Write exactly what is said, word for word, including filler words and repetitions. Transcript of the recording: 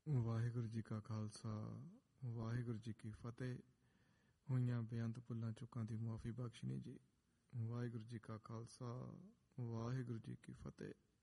ਵਾਹਿਗੁਰੂ ਜੀ ਕਾ ਖਾਲਸਾ ਵਾਹਿਗੁਰੂ ਜੀ ਕੀ ਫਤਿਹ। ਹੋਈਆਂ ਬੇਅੰਤ ਭੁੱਲਾਂ ਚੁੱਕਾਂ ਦੀ ਮੁਆਫੀ ਬਖਸ਼ਣੀ ਜੀ। ਵਾਹਿਗੁਰੂ ਜੀ ਕਾ ਖਾਲਸਾ ਵਾਹਿਗੁਰੂ ਜੀ ਕੀ ਫਤਿਹ।